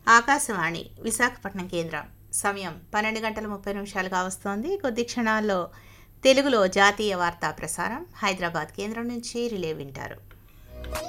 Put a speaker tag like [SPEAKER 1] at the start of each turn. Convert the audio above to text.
[SPEAKER 1] ఆకాశవాణి విశాఖపట్నం కేంద్రం. సమయం 12:30 వస్తోంది. కొద్ది క్షణాల్లో తెలుగులో జాతీయ వార్తా ప్రసారం హైదరాబాద్ కేంద్రం నుంచి రిలే వింటారు.